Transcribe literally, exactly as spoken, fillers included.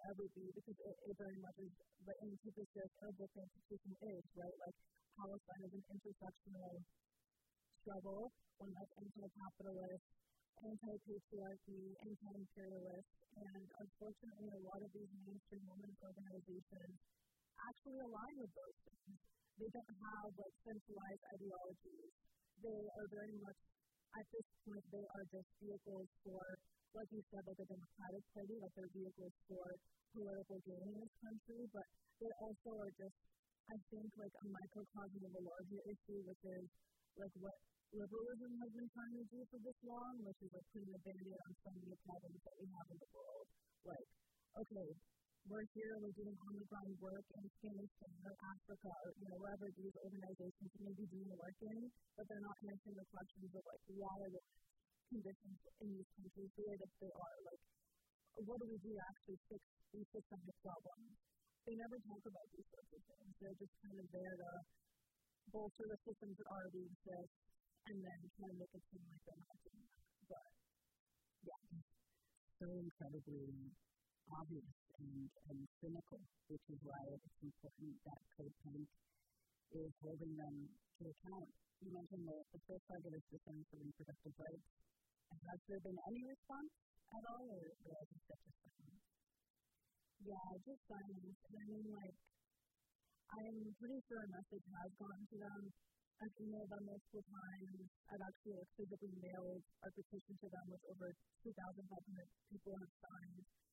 ever be, because it, it very much is the antithesis of what the institution is, right? Like, Palestine is an intersectional struggle, one that's anti-capitalist, anti-patriarchy, anti-imperialist, and unfortunately a lot of these mainstream women's organizations actually align with those things. They don't have like centralized ideologies. They are very much, at this point, they are just vehicles for, like you said, like a Democratic Party, like they're vehicles for political gain in this country, but they also are just, I think, like a microcosm of a larger issue, which is like what liberalism has been trying to do for this long, which is like putting a band-aid on so many problems that we have in the world. Like, okay, we're here, we're doing on-the-ground work in Afghanistan or Africa or, you know, wherever these organizations may be doing work in, but they're not answering the questions of, like, why are the conditions in these countries the way that they are? Like, what do we do to actually fix these systemic problems? They never talk about these sorts of things. They're just kind of there to bolster the systems that already exist and then try to make it seem like they're not doing that. But, yeah. So incredibly obvious and, and cynical, which is why it's important that Code Pink is holding them to account. You mentioned that the first target is Defense for Reproductive Rights. Has there been any response at all, or is it just silence? Yeah, just silence. I mean, like, I'm pretty sure a message has gone to them. I've emailed them multiple times. I've actually like, physically mailed our petition to them, which over two thousand five hundred people have signed.